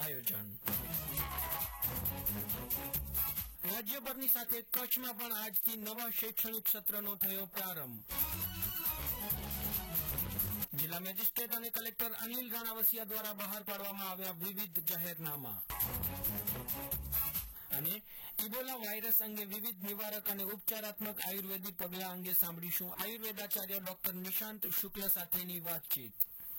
આયોજન. રાજ્યભરની સાથે કચ્છમાં પણ આજથી નવા શૈક્ષણિક સત્રનો થયો પ્રારંભ. જિલ્લા મેજિસ્ટ્રેટ અને કલેક્ટર અનિલ રાણાવસિયા દ્વારા બહાર પાડવામાં આવ્યા વિવિધ જાહેરનામા. અને ઇબોલા વાયરસ અંગે વિવિધ નિવારક અને ઉપચારાત્મક આયુર્વેદિક પગલાં અંગે સાંભળીશું આયુર્વેદાચાર્ય ડોક્ટર નિશાંત શુક્લ સાથેની વાતચીત.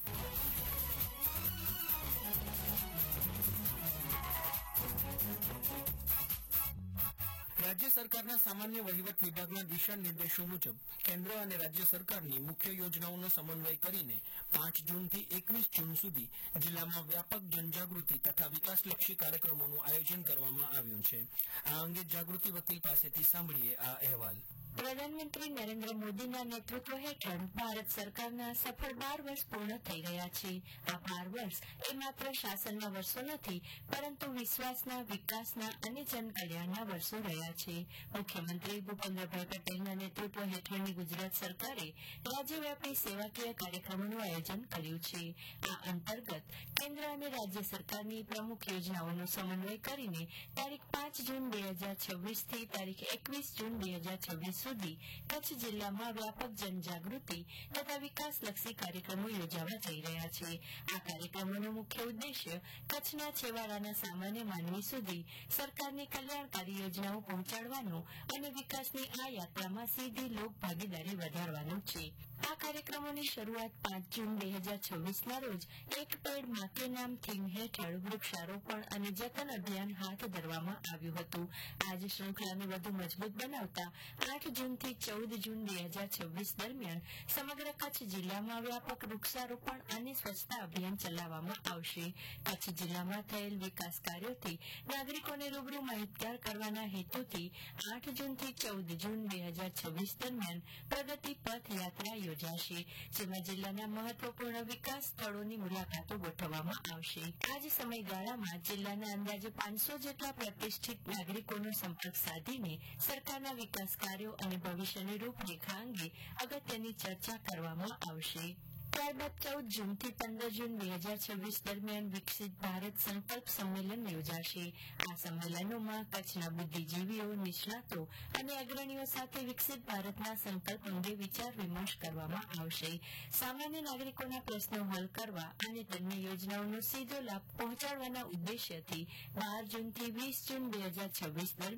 રાજ્ય સરકારના સામાન્ય વહીવટ વિભાગના દિશા નિર્દેશો મુજબ કેન્દ્ર અને રાજ્ય સરકારની મુખ્ય યોજનાઓનો સમન્વય કરીને 5 જૂનથી 21 જૂન સુધી જિલ્લામાં વ્યાપક જનજાગૃતિ તથા વિકાસલક્ષી કાર્યક્રમોનું આયોજન કરવામાં આવ્યું છે. આ અંગે જાગૃતિ વકીલ પાસેથી સાંભળીએ આ અહેવાલ. પ્રધાનમંત્રી નરેન્દ્ર મોદીના નેતૃત્વ હેઠળ ભારત સરકારના સફળ 12 વર્ષ પૂર્ણ થઈ રહ્યા છે. આ 12 વર્ષ એ માત્ર શાસનના વર્ષો નથી, પરંતુ વિશ્વાસના, વિકાસના અને જનકલ્યાણના વર્ષો રહ્યા છે. મુખ્યમંત્રી ભૂપેન્દ્રભાઈ પટેલના નેતૃત્વ હેઠળની ગુજરાત સરકારે રાજ્યવ્યાપી સેવાકીય કાર્યક્રમોનું આયોજન કર્યું છે. આ અંતર્ગત કેન્દ્ર અને રાજ્ય સરકારની પ્રમુખ યોજનાઓનો સમન્વય કરીને તારીખ 5 જૂન 2026 થી તારીખ 21 જૂન 2026 સુધી કચ્છ જિલ્લામાં વ્યાપક જનજાગૃતિ તથા વિકાસલક્ષી કાર્યક્રમો યોજાવા જઈ રહ્યા છે. આ કાર્યક્રમોનો મુખ્ય ઉદ્દેશ્ય કચ્છના છેવાડાના સામાન્ય માનવી સુધી સરકારની કલ્યાણકારી યોજનાઓ પહોંચાડવાનો અને વિકાસની આ યાત્રામાં સીધી લોક ભાગીદારી વધારવાનો છે. આ કાર્યક્રમોની શરૂઆત 5 જૂન 2026ના રોજ એક પેડ માં કે નામ થીમ હેઠળ વૃક્ષારોપણ અને જતન અભિયાન હાથ ધરવામાં આવ્યું હતું. આજ શૃંખલાને વધુ મજબૂત બનાવતા 8 જૂનથી 14 જૂન 2026 દરમિયાન સમગ્ર કચ્છ જિલ્લામાં વ્યાપક વૃક્ષારોપણ અને સ્વચ્છતા અભિયાન ચલાવવામાં આવશે. કચ્છ જિલ્લામાં થયેલ વિકાસ કાર્યોથી નાગરિકોને રૂબરૂ માહિતગાર કરવાના હેતુથી 8 જૂનથી 14 જૂન 2026 દરમિયાન પ્રગતિ પથ યાત્રા યોજાશે, જેમાં જિલ્લાના મહત્વપૂર્ણ વિકાસ સ્થળોની મુલાકાતો ગોઠવવામાં આવશે. આ જ સમયગાળામાં જિલ્લાના અંદાજે 500 જેટલા પ્રતિષ્ઠિત નાગરિકોનો સંપર્ક સાધીને સરકારના વિકાસ કાર્યો અને ભવિષ્યની રૂપરેખા અંગે અગત્યની ચર્ચા કરવામાં આવશે. ત્યારબાદ 14 જૂનથી 15 જૂન 2026 દરમિયાન વિકસિત ભારત સંકલ્પ સંમેલન યોજાશે. આ સંમેલનોમાં કચ્છના બુદ્ધિજીવીઓ, નિષ્ણાતો અને અગ્રણીઓ સાથે વિકસિત ભારતના સંકલ્પ અંગે વિચાર વિમર્શ કરવામાં આવશે. સામાન્ય નાગરિકોના પ્રશ્નો હલ કરવા અને તેમને યોજનાઓનો સીધો લાભ પહોંચાડવાના ઉદ્દેશ્યથી 12 જૂનથી 20 જૂન 2026 દરમિયાન